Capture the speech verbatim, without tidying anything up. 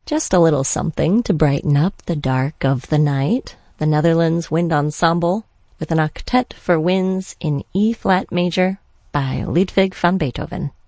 Just a little something to brighten up the dark of the night. The Netherlands Wind Ensemble with an octet for winds in E-flat major by Ludwig van Beethoven.